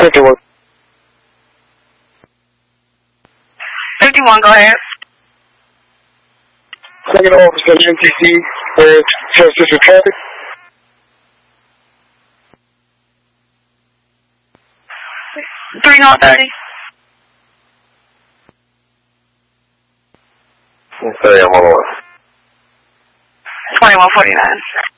51. 51, go ahead. Second officer NTC with First District Traffic. Three North 30. Okay, I'm on the way. 2149.